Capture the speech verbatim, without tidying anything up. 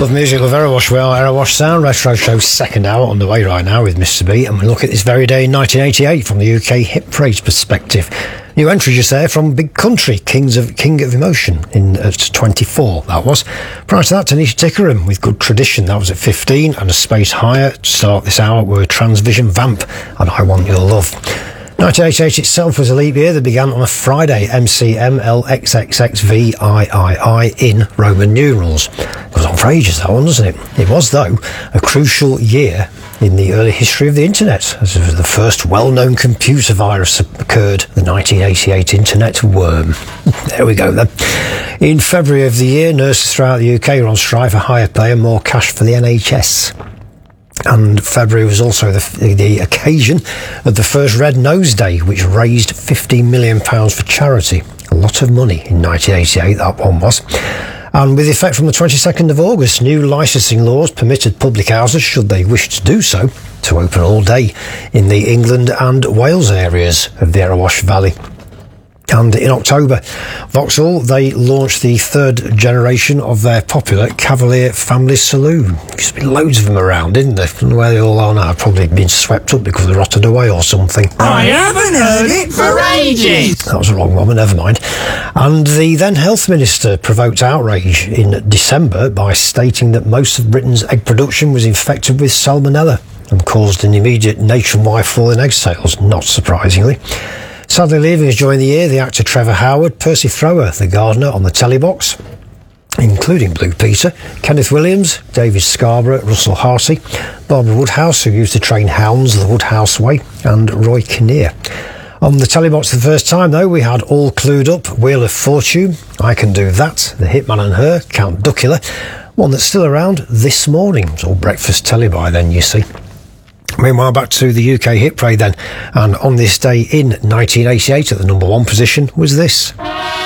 Love music, love Erewash. Well, Erewash Sound Retro Show's second hour on the way right now with Mister B, and we look at this very day in nineteen eighty-eight from the U K hit parade perspective. New entry just there from Big Country, Kings of King of Emotion, in at twenty-four, that was. Prior to that, Tanisha Tickerham with Good Tradition, that was at fifteen, and a space higher to start this hour were Transvision Vamp and I Want Your Love. nineteen eighty-eight itself was a leap year that began on a Friday, M C M L X X X V I I I in Roman numerals. It goes on for ages, that one, doesn't it? It was, though, a crucial year in the early history of the internet, as the first well-known computer virus occurred, the nineteen eighty-eight internet worm. There we go, then. In February of the year, nurses throughout the U K were on strike for higher pay and more cash for the N H S. And February was also the, the occasion of the first Red Nose Day, which raised fifteen million pounds for charity. A lot of money in nineteen eighty-eight, that one was. And with effect from the twenty-second of August, new licensing laws permitted public houses, should they wish to do so, to open all day in the England and Wales areas of the Erewash Valley. And in October, Vauxhall, they launched the third generation of their popular Cavalier Family Saloon. There used to be loads of them around, didn't there? I don't know where they all are now. Probably been swept up because they rotted away or something. I haven't heard it for ages! That was a wrong one, but never mind. And the then Health Minister provoked outrage in December by stating that most of Britain's egg production was infected with salmonella and caused an immediate nationwide fall in egg sales, not surprisingly. Sadly leaving us during the year, the actor Trevor Howard, Percy Thrower, the gardener on the telly box, including Blue Peter, Kenneth Williams, David Scarborough, Russell Harsey, Barbara Woodhouse, who used to train hounds the Woodhouse way, and Roy Kinnear. On the telly box for the first time, though, we had All Clued Up, Wheel of Fortune, I Can Do That, The Hitman and Her, Count Duckula, one that's still around this morning. It was all breakfast telly by then, you see. Meanwhile, back to the U K hit parade then, and on this day in nineteen eighty-eight at the number one position was this.